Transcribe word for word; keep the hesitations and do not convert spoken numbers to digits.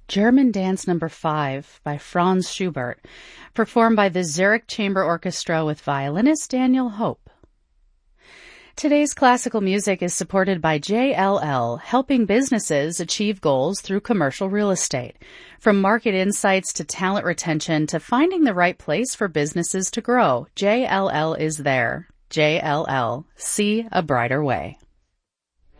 German Dance Number five by Franz Schubert, performed by the Zurich Chamber Orchestra with violinist Daniel Hope. Today's classical music is supported by J L L, helping businesses achieve goals through commercial real estate. From market insights to talent retention to finding the right place for businesses to grow, J L L is there. J L L. See a brighter way.